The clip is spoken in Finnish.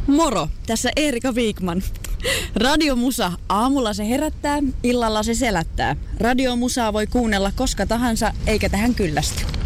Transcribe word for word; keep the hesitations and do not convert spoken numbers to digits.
Moro, tässä Erika Wikman. Radiomusa. Aamulla se herättää, illalla se selättää. Radiomusaa voi kuunnella koska tahansa, eikä tähän kyllästy.